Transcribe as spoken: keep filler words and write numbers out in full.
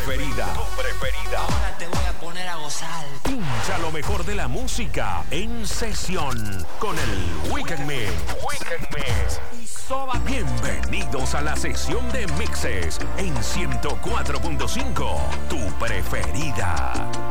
preferida. Tu preferida. Ahora te voy a poner a gozar. Pincha lo mejor de la música en sesión con el Weekend Mix. Weekend Mix. Bienvenidos a la sesión de mixes en ciento cuatro punto cinco. Tu preferida.